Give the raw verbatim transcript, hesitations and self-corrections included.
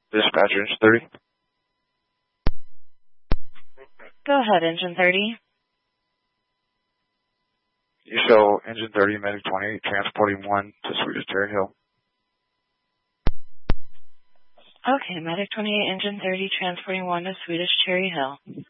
Dispatcher, Engine thirty. Go ahead, Engine thirty. You show Engine thirty, Medic twenty-eight, transporting one to Swedish Cherry Hill. Okay, Medic twenty-eight, Engine thirty, transporting one to Swedish Cherry Hill.